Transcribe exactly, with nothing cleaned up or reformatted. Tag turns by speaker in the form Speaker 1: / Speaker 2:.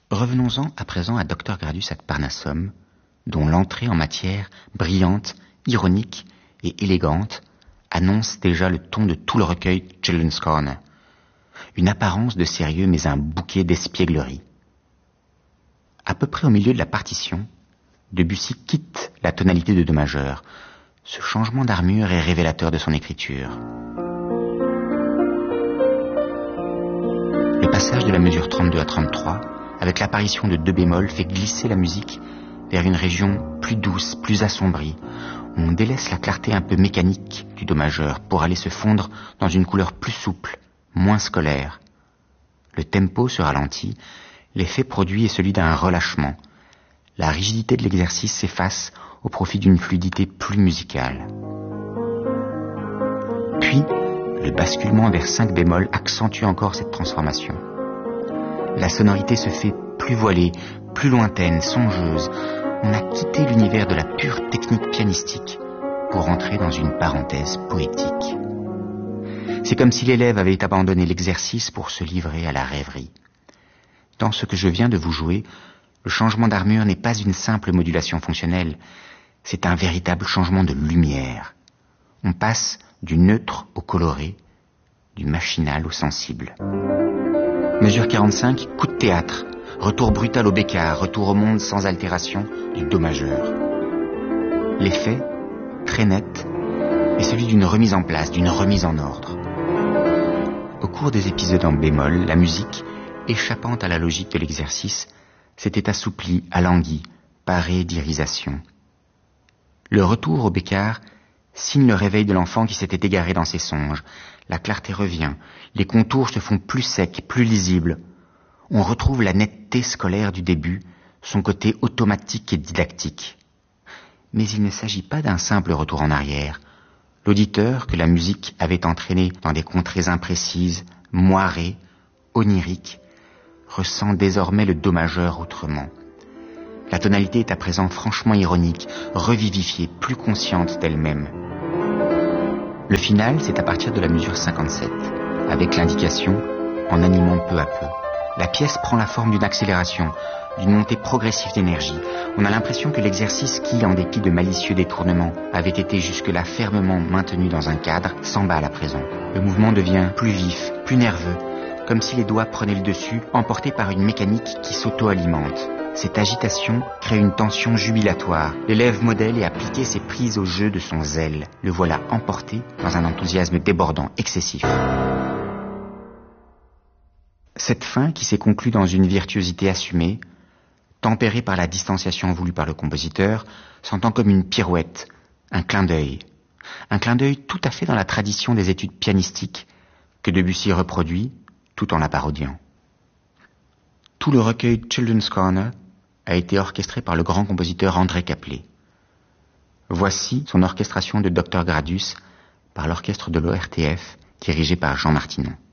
Speaker 1: Revenons-en à présent à docteur Gradus ad Parnassum, dont l'entrée en matière brillante, ironique et élégante annonce déjà le ton de tout le recueil Children's Corner. Une apparence de sérieux mais un bouquet d'espièglerie. À peu près au milieu de la partition, Debussy quitte la tonalité de do majeur. Ce changement d'armure est révélateur de son écriture. Le passage de la mesure trente-deux à trente-trois, avec l'apparition de deux bémols, fait glisser la musique vers une région plus douce, plus assombrie. On délaisse la clarté un peu mécanique du do majeur pour aller se fondre dans une couleur plus souple, moins scolaire. Le tempo se ralentit, l'effet produit est celui d'un relâchement. La rigidité de l'exercice s'efface au profit d'une fluidité plus musicale. Puis, le basculement vers cinq bémols accentue encore cette transformation. La sonorité se fait plus voilée, plus lointaine, songeuse. On a quitté l'univers de la pure technique pianistique pour entrer dans une parenthèse poétique. C'est comme si l'élève avait abandonné l'exercice pour se livrer à la rêverie. Dans ce que je viens de vous jouer, le changement d'armure n'est pas une simple modulation fonctionnelle, c'est un véritable changement de lumière. On passe du neutre au coloré, du machinal au sensible. Mesure quarante-cinq, coup de théâtre, retour brutal au Bécard, retour au monde sans altération du do majeur. L'effet, très net, est celui d'une remise en place, d'une remise en ordre. Au cours des épisodes en bémol, la musique, échappant à la logique de l'exercice, s'était assouplie, alanguie, parée d'irisation. Le retour au Bécard signe le réveil de l'enfant qui s'était égaré dans ses songes. La clarté revient, les contours se font plus secs, plus lisibles. On retrouve la netteté scolaire du début, son côté automatique et didactique. Mais il ne s'agit pas d'un simple retour en arrière. L'auditeur que la musique avait entraîné dans des contrées imprécises, moirées, oniriques, ressent désormais le do majeur autrement. La tonalité est à présent franchement ironique, revivifiée, plus consciente d'elle-même. Le final, c'est à partir de la mesure cinquante-sept, avec l'indication « en animant peu à peu ». La pièce prend la forme d'une accélération, d'une montée progressive d'énergie. On a l'impression que l'exercice qui, en dépit de malicieux détournements, avait été jusque-là fermement maintenu dans un cadre, s'emballe à présent. Le mouvement devient plus vif, plus nerveux, comme si les doigts prenaient le dessus, emportés par une mécanique qui s'auto-alimente. Cette agitation crée une tension jubilatoire. L'élève modèle et appliqué ses prises au jeu de son zèle. Le voilà emporté dans un enthousiasme débordant, excessif. Cette fin, qui s'est conclue dans une virtuosité assumée, tempérée par la distanciation voulue par le compositeur, s'entend comme une pirouette, un clin d'œil. Un clin d'œil tout à fait dans la tradition des études pianistiques que Debussy reproduit, tout en la parodiant. Tout le recueil Children's Corner a été orchestré par le grand compositeur André Caplet. Voici son orchestration de docteur Gradus par l'orchestre de l'O R T F dirigé par Jean Martinon.